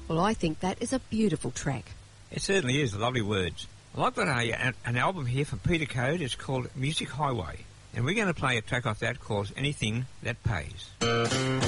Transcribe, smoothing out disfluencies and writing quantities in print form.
Well, I think that is a beautiful track. It certainly is, lovely words. Well, I've got an album here from Peter Code. It's called Music Highway. And we're going to play a track off that called Anything That Pays.